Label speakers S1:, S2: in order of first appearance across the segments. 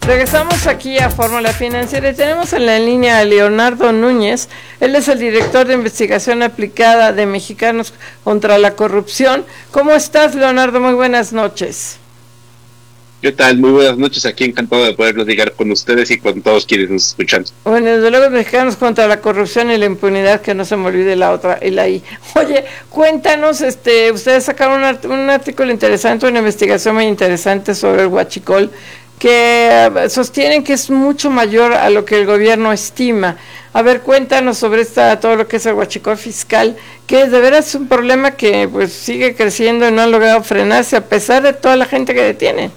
S1: Regresamos aquí a Fórmula Financiera y tenemos en la línea a Leonardo Núñez. Él es el director de investigación aplicada de Mexicanos contra la Corrupción. ¿Cómo estás, Leonardo? Muy buenas noches.
S2: ¿Qué tal? Muy buenas noches. Aquí encantado de poder platicar con ustedes y con todos quienes nos escuchan.
S1: Bueno, desde luego Mexicanos contra la Corrupción y la Impunidad, que no se me olvide la otra y la I. Oye, cuéntanos, ustedes sacaron un artículo interesante, una investigación muy interesante sobre el huachicol, que sostienen que es mucho mayor a lo que el gobierno estima. A ver, cuéntanos sobre todo lo que es el huachicol fiscal, que de veras es un problema que pues sigue creciendo y no han logrado frenarse a pesar de toda la gente que detiene.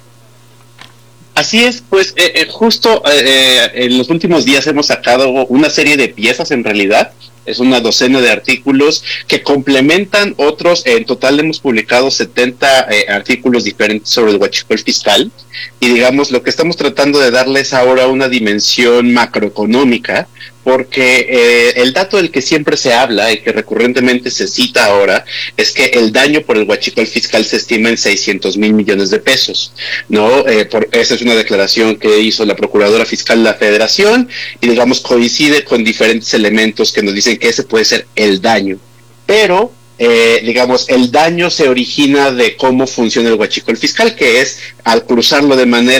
S2: Así es, pues justo en los últimos días hemos sacado una serie de piezas, en realidad, es una docena de artículos que complementan otros. En total hemos publicado 70 artículos diferentes sobre el huachicol fiscal, y digamos lo que estamos tratando de darles ahora una dimensión macroeconómica, porque el dato del que siempre se habla y que recurrentemente se cita ahora es que el daño por el huachicol fiscal se estima en 600 mil millones de pesos, ¿no? Esa es una declaración que hizo la Procuradora Fiscal de la Federación, y digamos coincide con diferentes elementos que nos dicen que ese puede ser el daño, pero digamos, el daño se origina de cómo funciona el huachicol fiscal, que es al cruzarlo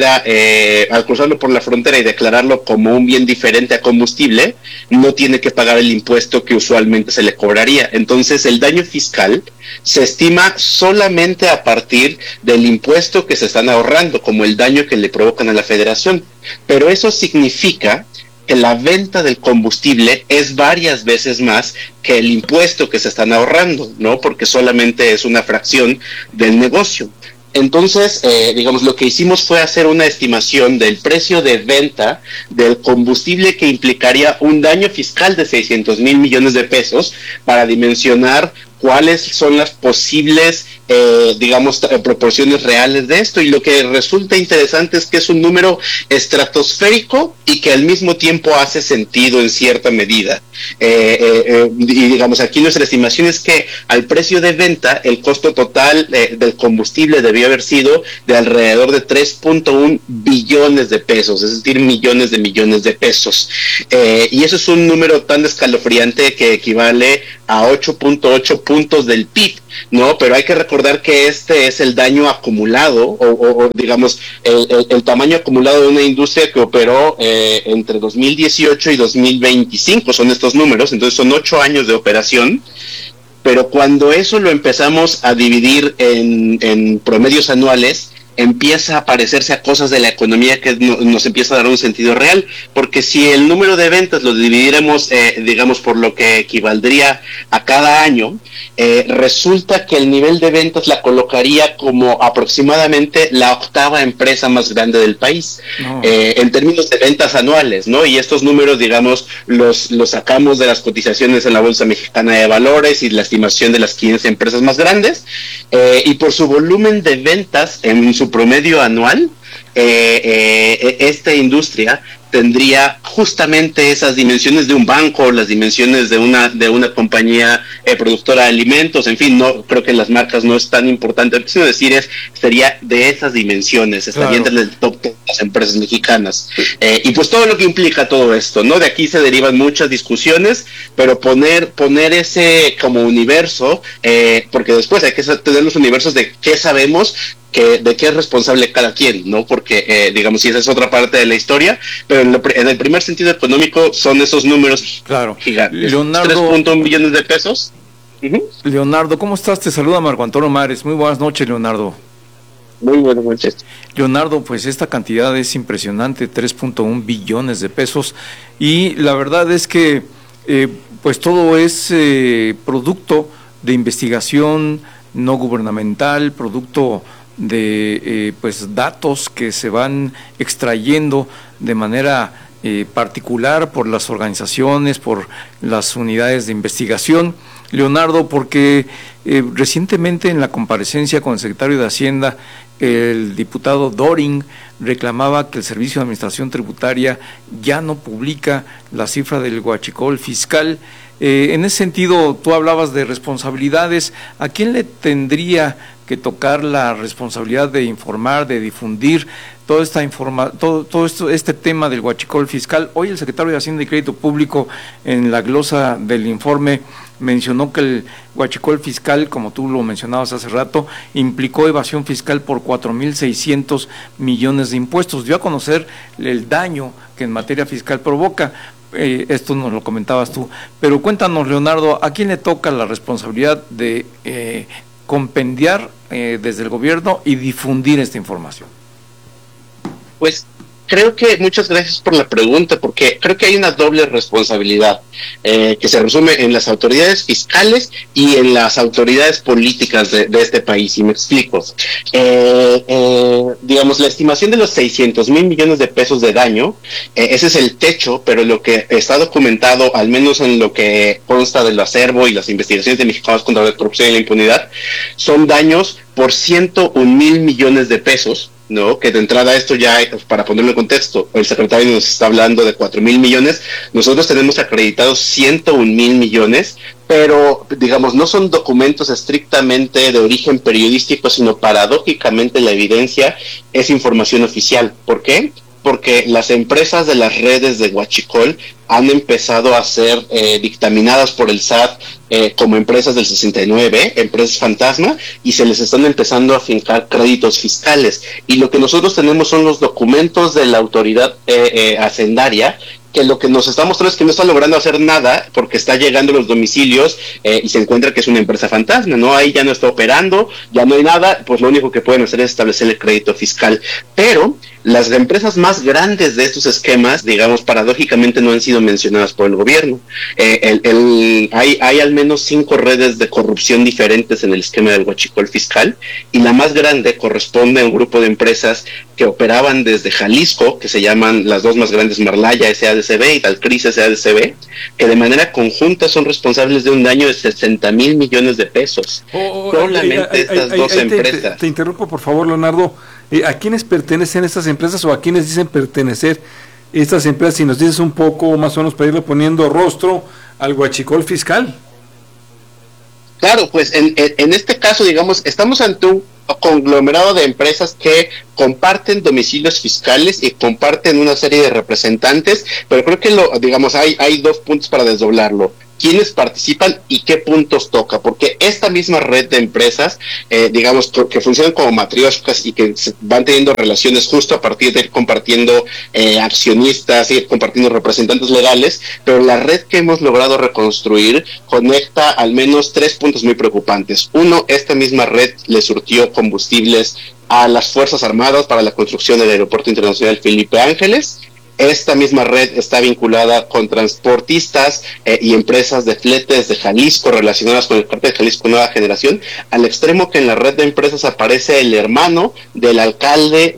S2: al cruzarlo por la frontera y declararlo como un bien diferente a combustible, no tiene que pagar el impuesto que usualmente se le cobraría. Entonces, el daño fiscal se estima solamente a partir del impuesto que se están ahorrando, como el daño que le provocan a la Federación. Pero eso significa que la venta del combustible es varias veces más que el impuesto que se están ahorrando, ¿no? Porque solamente es una fracción del negocio. Entonces, digamos, lo que hicimos fue hacer una estimación del precio de venta del combustible que implicaría un daño fiscal de 600 mil millones de pesos para dimensionar cuáles son las posibles, proporciones reales de esto. Y lo que resulta interesante es que es un número estratosférico y que al mismo tiempo hace sentido en cierta medida. Y digamos, aquí nuestra estimación es que al precio de venta, el costo total del combustible debió haber sido de alrededor de 3.1 billones de pesos, es decir, millones de pesos. Y eso es un número tan escalofriante que equivale a 8.8 puntos del PIB, ¿no? Pero hay que recordar que este es el daño acumulado, o digamos, el tamaño acumulado de una industria que operó entre 2018 y 2025, son estos números. Entonces son 8 años de operación. Pero cuando eso lo empezamos a dividir en promedios anuales, empieza a parecerse a cosas de la economía que nos empieza a dar un sentido real, porque si el número de ventas lo dividiéramos, por lo que equivaldría a cada año, resulta que el nivel de ventas la colocaría como aproximadamente la 8ª empresa más grande del país, en términos de ventas anuales, ¿no? Y estos números, digamos, los sacamos de las cotizaciones en la Bolsa Mexicana de Valores y la estimación de las 15 empresas más grandes, y por su volumen de ventas en su promedio anual, esta industria tendría justamente esas dimensiones de un banco, las dimensiones de una compañía productora de alimentos. En fin, no creo que las marcas no es tan importante. Lo que quiero decir sería de esas dimensiones, estaría entre el top de las empresas mexicanas. Y pues todo lo que implica todo esto, ¿no? De aquí se derivan muchas discusiones, pero poner ese como universo, porque después hay que tener los universos de qué sabemos, de qué es responsable cada quien, ¿no? Porque, si esa es otra parte de la historia, pero en el primer sentido económico son esos números gigantes.
S1: Leonardo,
S2: 3.1 billones de pesos. Uh-huh.
S1: Leonardo, ¿cómo estás? Te saluda Marco Antonio Mares. Muy buenas noches, Leonardo.
S2: Muy buenas noches.
S1: Leonardo, pues esta cantidad es impresionante, 3.1 billones de pesos, y la verdad es que pues todo es producto de investigación no gubernamental, producto de datos que se van extrayendo de manera particular por las organizaciones, por las unidades de investigación. Leonardo, porque recientemente en la comparecencia con el secretario de Hacienda, el diputado Doring reclamaba que el Servicio de Administración Tributaria ya no publica la cifra del huachicol fiscal, En ese sentido, tú hablabas de responsabilidades. ¿A quién le tendría que tocar la responsabilidad de informar, de difundir toda esta todo esto, este tema del huachicol fiscal? Hoy el secretario de Hacienda y Crédito Público, en la glosa del informe, mencionó que el huachicol fiscal, como tú lo mencionabas hace rato, implicó evasión fiscal por 4.600 millones de impuestos. Dio a conocer el daño que en materia fiscal provoca. Esto nos lo comentabas tú, pero cuéntanos, Leonardo, ¿a quién le toca la responsabilidad de compendiar desde el gobierno y difundir esta información?
S2: Pues creo que, muchas gracias por la pregunta, porque creo que hay una doble responsabilidad que se resume en las autoridades fiscales y en las autoridades políticas de este país, y me explico. Digamos, la estimación de los 600,000 millones de pesos de daño, ese es el techo, pero lo que está documentado, al menos en lo que consta del acervo y las investigaciones de Mexicanos contra la Corrupción y la Impunidad, son daños por 101,000 millones de pesos, ¿no? Que de entrada esto ya, para ponerlo en contexto, el secretario nos está hablando de 4,000 millones, nosotros tenemos acreditados 101,000 millones, pero digamos, no son documentos estrictamente de origen periodístico, sino paradójicamente la evidencia es información oficial. ¿Por qué? Porque las empresas de las redes de huachicol han empezado a ser dictaminadas por el SAT como empresas del 69, empresas fantasma, y se les están empezando a fincar créditos fiscales. Y lo que nosotros tenemos son los documentos de la autoridad hacendaria, que lo que nos está mostrando es que no está logrando hacer nada porque está llegando a los domicilios y se encuentra que es una empresa fantasma, ¿no? Ahí ya no está operando, ya no hay nada, pues lo único que pueden hacer es establecer el crédito fiscal. Pero las empresas más grandes de estos esquemas, digamos, paradójicamente no han sido mencionadas por el gobierno. Hay al menos 5 redes de corrupción diferentes en el esquema del huachicol fiscal, y la más grande corresponde a un grupo de empresas que operaban desde Jalisco, que se llaman las dos más grandes, Marlaya SADCB y Dalcris SADCB, que de manera conjunta son responsables de un daño de 60,000 millones de pesos. Solamente estas dos empresas.
S3: Te interrumpo, por favor, Leonardo. ¿A quiénes pertenecen estas empresas o a quiénes dicen pertenecer estas empresas? Si nos dices un poco más o menos para irle poniendo rostro al huachicol fiscal.
S2: Claro, pues en este caso, digamos, estamos ante un conglomerado de empresas que comparten domicilios fiscales y comparten una serie de representantes, pero creo que digamos, hay 2 puntos para desdoblarlo. ¿Quiénes participan y qué puntos toca? Porque esta misma red de empresas, digamos, que funcionan como matrioscas y que van teniendo relaciones justo a partir de ir compartiendo accionistas, ir compartiendo representantes legales, pero la red que hemos logrado reconstruir conecta al menos 3 puntos muy preocupantes. Uno, esta misma red le surtió combustibles a las Fuerzas Armadas para la construcción del Aeropuerto Internacional Felipe Ángeles. Esta misma red está vinculada con transportistas y empresas de fletes de Jalisco relacionadas con el cártel de Jalisco Nueva Generación, al extremo que en la red de empresas aparece el hermano del alcalde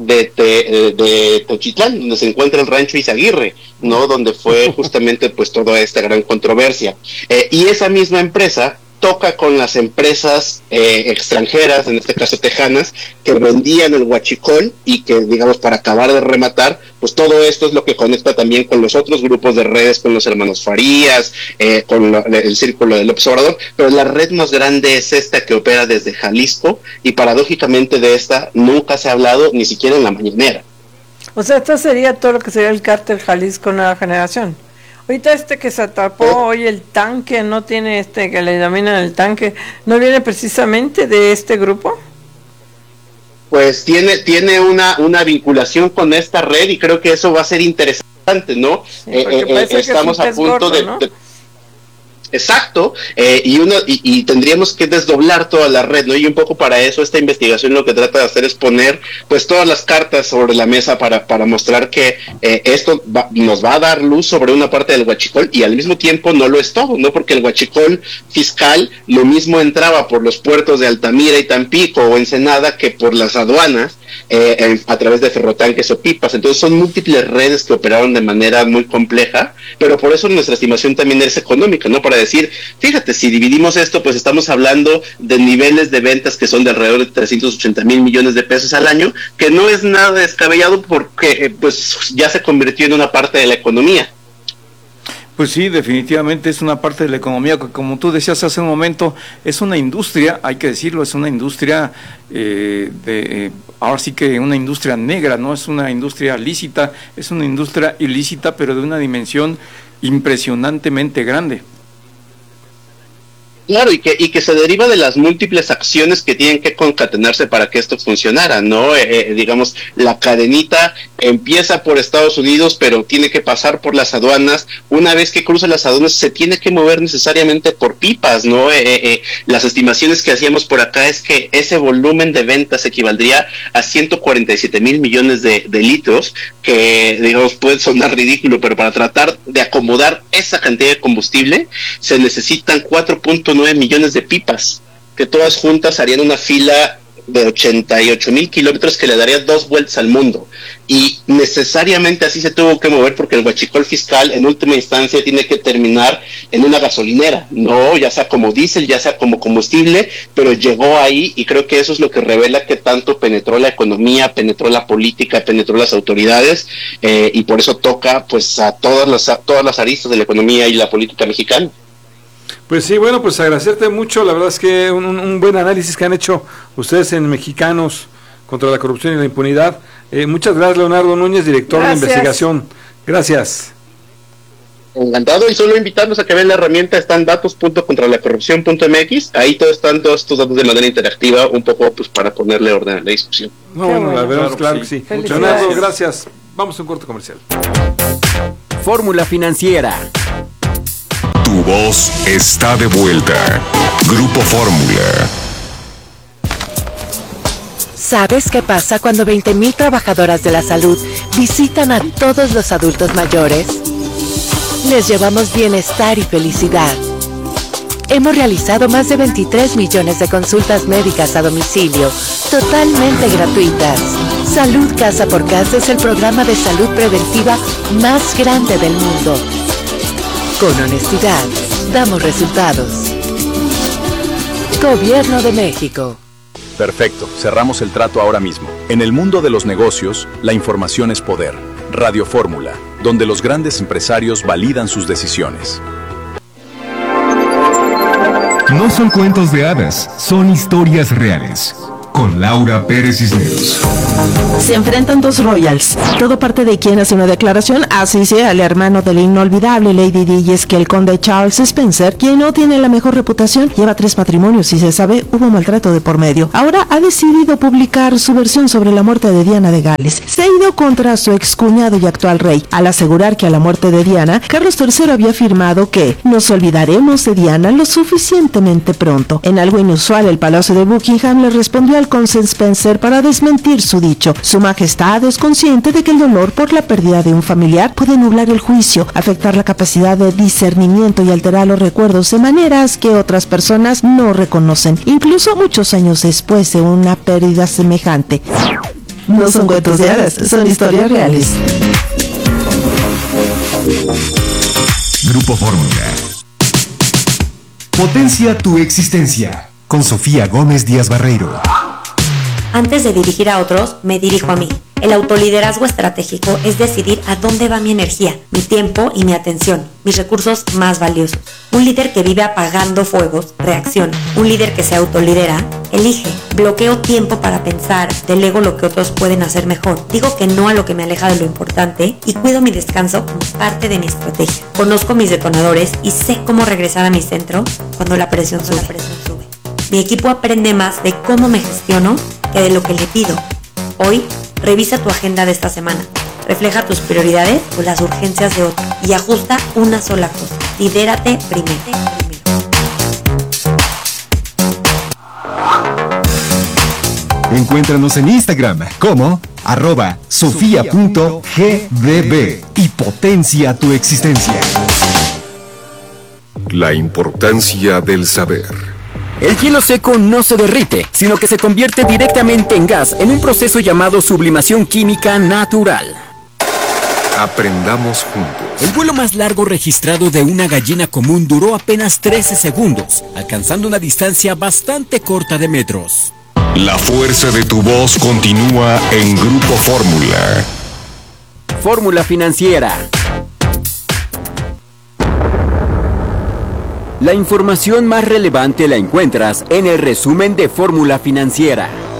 S2: de Tochitlán, donde se encuentra el rancho Izaguirre, ¿no? Donde fue justamente pues toda esta gran controversia. Y esa misma empresa toca con las empresas extranjeras, en este caso tejanas, que vendían el huachicol y que, digamos, para acabar de rematar, pues todo esto es lo que conecta también con los otros grupos de redes, con los hermanos Farías, con el círculo de López Obrador, pero la red más grande es esta que opera desde Jalisco, y paradójicamente de esta nunca se ha hablado, ni siquiera en la mañanera.
S4: O sea, esto sería todo lo que sería el cártel Jalisco Nueva Generación. Ahorita que se atrapó hoy el tanque, no tiene que le denominan el tanque, ¿no viene precisamente de este grupo?
S2: Pues tiene una vinculación con esta red, y creo que eso va a ser interesante, ¿no?
S4: Sí, estamos a punto gordo, ¿no?
S2: Exacto, y tendríamos que desdoblar toda la red, ¿no? Y un poco para eso esta investigación lo que trata de hacer es poner pues todas las cartas sobre la mesa para mostrar que esto nos va a dar luz sobre una parte del huachicol, y al mismo tiempo no lo es todo, ¿no? Porque el huachicol fiscal lo mismo entraba por los puertos de Altamira y Tampico o Ensenada que por las aduanas, a través de ferrotanques o pipas. Entonces son múltiples redes que operaron de manera muy compleja, pero por eso nuestra estimación también es económica, ¿no? Para decir, fíjate, si dividimos esto, pues estamos hablando de niveles de ventas que son de alrededor de 380,000 millones de pesos al año, que no es nada descabellado porque pues ya se convirtió en una parte de la economía.
S1: Pues sí, definitivamente es una parte de la economía que, como tú decías hace un momento, es una industria, hay que decirlo, es una industria ahora sí que una industria negra, no es una industria lícita, es una industria ilícita, pero de una dimensión impresionantemente grande.
S2: Claro, y que se deriva de las múltiples acciones que tienen que concatenarse para que esto funcionara, ¿no? Digamos, la cadenita empieza por Estados Unidos, pero tiene que pasar por las aduanas. Una vez que cruza las aduanas, se tiene que mover necesariamente por pipas, ¿no? Las estimaciones que hacíamos por acá es que ese volumen de ventas equivaldría a 147 mil millones de litros, que, digamos, puede sonar ridículo, pero para tratar de acomodar esa cantidad de combustible, se necesitan 4.9 millones de pipas, que todas juntas harían una fila de 88 mil kilómetros que le daría 2 vueltas al mundo, y necesariamente así se tuvo que mover porque el huachicol fiscal en última instancia tiene que terminar en una gasolinera, no ya sea como diésel, ya sea como combustible, pero llegó ahí, y creo que eso es lo que revela que tanto penetró la economía, penetró la política, penetró las autoridades, y por eso toca pues a todas las aristas de la economía y la política mexicana.
S3: Pues sí, bueno, pues agradecerte mucho, la verdad es que un buen análisis que han hecho ustedes en Mexicanos contra la corrupción y la impunidad. Muchas gracias, Leonardo Núñez, director de investigación. Gracias.
S2: Encantado, y solo invitarlos a que vean la herramienta, está en datos.contralacorrupción.mx, ahí están todos estos datos de manera interactiva, un poco pues para ponerle orden a la discusión.
S3: No, bueno, la verdad, claro que sí. Leonardo, gracias. Vamos a un corte comercial.
S5: Fórmula Financiera.
S6: Tu voz está de vuelta. Grupo Fórmula.
S7: ¿Sabes qué pasa cuando 20,000 trabajadoras de la salud visitan a todos los adultos mayores? Les llevamos bienestar y felicidad. Hemos realizado más de 23 millones de consultas médicas a domicilio, totalmente gratuitas. Salud Casa por Casa es el programa de salud preventiva más grande del mundo. Con honestidad, damos resultados. Gobierno de México.
S8: Perfecto, cerramos el trato ahora mismo. En el mundo de los negocios, la información es poder. Radio Fórmula, donde los grandes empresarios validan sus decisiones.
S6: No son cuentos de hadas, son historias reales. Con Laura Pérez Cisneros.
S9: Se enfrentan dos royals. Todo parte de quien hace una declaración, así sea el hermano de la inolvidable Lady Di, y es que el conde Charles Spencer, quien no tiene la mejor reputación, lleva 3 matrimonios y se sabe hubo maltrato de por medio. Ahora ha decidido publicar su versión sobre la muerte de Diana de Gales. Se ha ido contra su excuñado y actual rey, al asegurar que a la muerte de Diana, Carlos III había afirmado que nos olvidaremos de Diana lo suficientemente pronto. En algo inusual, el Palacio de Buckingham le respondió al conde Spencer para desmentir su dicho. Su majestad es consciente de que el dolor por la pérdida de un familiar puede nublar el juicio, afectar la capacidad de discernimiento y alterar los recuerdos de maneras que otras personas no reconocen, incluso muchos años después de una pérdida semejante. No son cuentos de hadas, son historias reales.
S6: Grupo Fórmula. Potencia tu existencia. Con Sofía Gómez Díaz Barreiro.
S10: Antes de dirigir a otros, me dirijo a mí. El autoliderazgo estratégico es decidir a dónde va mi energía, mi tiempo y mi atención, mis recursos más valiosos. Un líder que vive apagando fuegos, reacciona. Un líder que se autolidera, elige. Bloqueo tiempo para pensar, delego lo que otros pueden hacer mejor. Digo que no a lo que me aleja de lo importante y cuido mi descanso como parte de mi estrategia. Conozco mis detonadores y sé cómo regresar a mi centro cuando la presión sube. Mi equipo aprende más de cómo me gestiono que de lo que le pido. Hoy, revisa tu agenda de esta semana. Refleja tus prioridades o las urgencias de otro y ajusta una sola cosa. Lidérate primero.
S6: Encuéntranos en Instagram como @sofia.gdb y potencia tu existencia. La importancia del saber.
S5: El hielo seco no se derrite, sino que se convierte directamente en gas en un proceso llamado sublimación química natural.
S6: Aprendamos juntos.
S5: El vuelo más largo registrado de una gallina común duró apenas 13 segundos, alcanzando una distancia bastante corta de metros.
S6: La fuerza de tu voz continúa en Grupo Fórmula.
S5: Fórmula Financiera.
S11: La información más relevante la encuentras en el resumen de Fórmula Financiera.